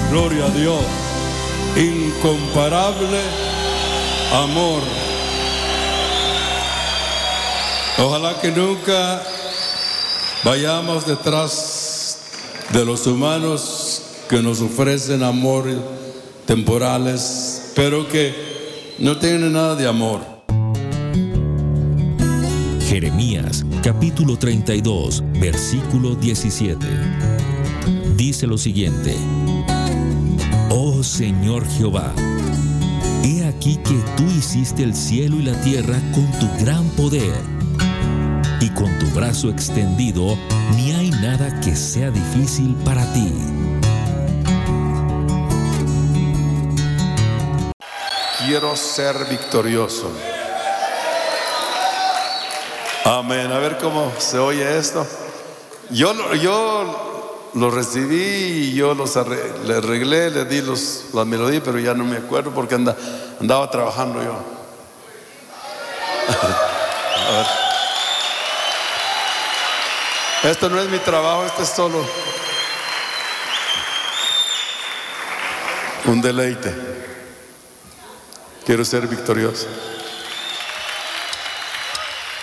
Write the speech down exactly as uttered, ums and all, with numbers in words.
Gloria a Dios. Incomparable amor. Ojalá que nunca vayamos detrás de los humanos que nos ofrecen amor temporales, pero que no tienen nada de amor. Jeremías capítulo treinta y dos, versículo diecisiete. Dice lo siguiente: Oh Señor Jehová, he aquí que tú hiciste el cielo y la tierra con tu gran poder, y con tu brazo extendido ni hay nada que sea difícil para ti. Quiero ser victorioso. Amén. A ver cómo se oye esto. Yo, yo lo recibí y yo los arreglé, le arreglé, le di los, la melodía, pero ya no me acuerdo porque anda, andaba trabajando yo. A ver. Esto no es mi trabajo, esto es solo un deleite. Quiero ser victorioso.